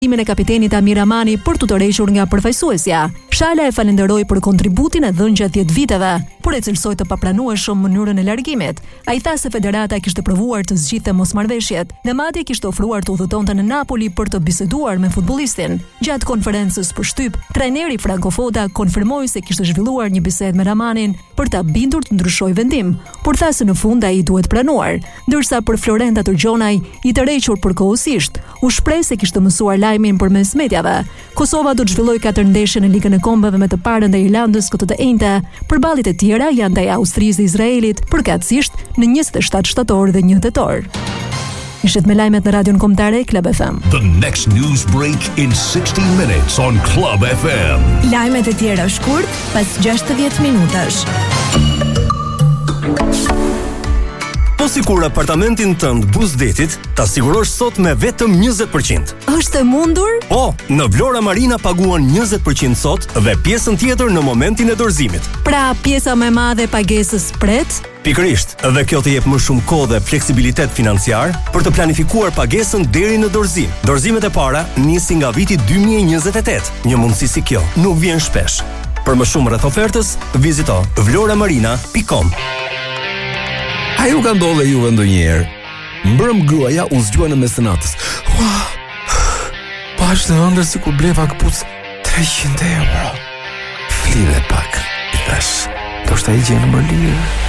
E kapitenit Amir Amani për të tërhequr nga përfaqësuesja. Shala e falenderoi për kontributin e dhënë gjatë 10 viteve, por e cilësoi të papranueshëm mënyrën e largimit. Ai tha se federata kishte provuar të zgjidhte mosmarrëveshjet dhe madje kishte ofruar të udhëtonte në Napoli për të biseduar me futbollistin. Gjatë konferencës për shtyp, trajneri Franco Foda konfirmoi se kishte zhvilluar një bisedë me Ramanin për ta bindur të ndryshojë vendim, por tha se në fund ai duhet pranuar. Ndërsa për Florenta Turgjonaj, i tërhequr përkohësisht, u shpreh se kishte mësuar lajmin përmes mediave. Kosova do të zhvillojë 4 ndeshje në Ligën e Kombeve me të parën ndaj Irlandës këtë të enjte. Përballit e tjera janë ndaj Austrisë dhe Izraelit, përkatësisht në 27 shtator dhe 1 tetor. Ishit me lajmet në radion kombëtare Club FM. The next news break in 60 minutes on Club FM. Lajmet e tjera shkurt pas 60 minutash. Po sikur apartamentin tënd buzdetit, ta sigurosh sot me vetëm 20%. Është e mundur? Po, në Vlora Marina paguan 20% sot dhe pjesën tjetër në momentin e dorëzimit. Pra, pjesa më e madhe e pagesës pret? Pikërisht, dhe kjo të jep më shumë kohë dhe fleksibilitet financiar për të planifikuar pagesën deri në dorëzim. Dorëzimet e para nisin nga viti 2028. Një mundësi si kjo nuk vjen shpesh. Për më shumë rreth ofertës, vizito vloramarina.com. A ju ka ndodhe juve ndonjëherë? Mbrëm gruaja u zgjua në mes të natës. Pash të ëndër si kur bleva këpuc 300 euro. Flive pak, i thash, do shta i gjenë më lirë.